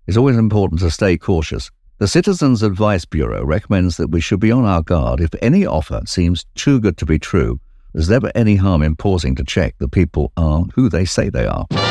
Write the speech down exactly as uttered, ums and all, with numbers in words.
it's always important to stay cautious. The Citizens Advice Bureau recommends that we should be on our guard if any offer seems too good to be true. There's never any harm in pausing to check that people are who they say they are.